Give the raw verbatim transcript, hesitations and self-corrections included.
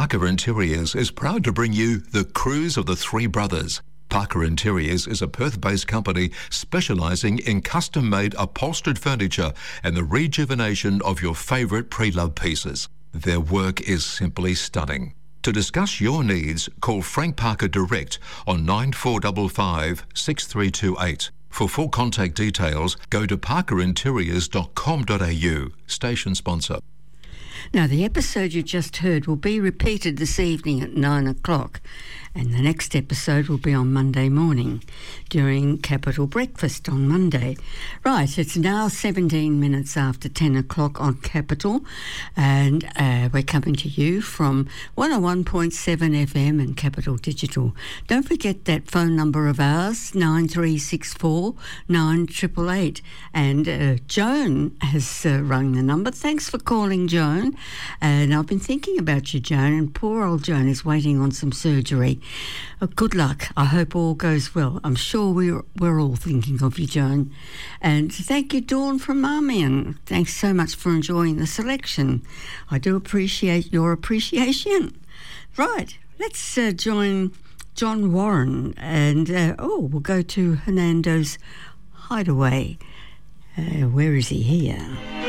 Parker Interiors is proud to bring you The Cruise of the Three Brothers. Parker Interiors is a Perth-based company specialising in custom-made upholstered furniture and the rejuvenation of your favourite pre-loved pieces. Their work is simply stunning. To discuss your needs, call Frank Parker direct on nine four five five, six three two eight. For full contact details, go to parker interiors dot com dot a u. Station sponsor. Now, the episode you just heard will be repeated this evening at nine o'clock, and the next episode will be on Monday morning during Capital Breakfast on Monday. Right, it's now seventeen minutes after ten o'clock on Capital, and uh, we're coming to you from one oh one point seven F M and Capital Digital. Don't forget that phone number of ours, nine three six four, nine eight eight eight. And uh, Joan has uh, rung the number. Thanks for calling, Joan. And I've been thinking about you, Joan, and poor old Joan is waiting on some surgery. Uh, good luck. I hope all goes well. I'm sure we're, we're all thinking of you, Joan. And thank you, Dawn from Marmion. Thanks so much for enjoying the selection. I do appreciate your appreciation. Right, let's uh, join John Warren, and uh, oh, we'll go to Hernando's Hideaway. Uh, where is he here?